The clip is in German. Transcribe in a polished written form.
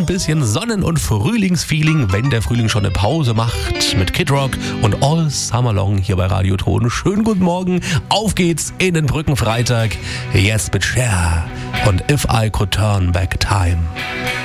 ein bisschen Sonnen- und Frühlingsfeeling, wenn der Frühling schon eine Pause macht, mit Kid Rock und All Summer Long hier bei Radio Ton. Schönen guten Morgen, auf geht's in den Brückenfreitag, jetzt mit Cher und If I Could Turn Back Time.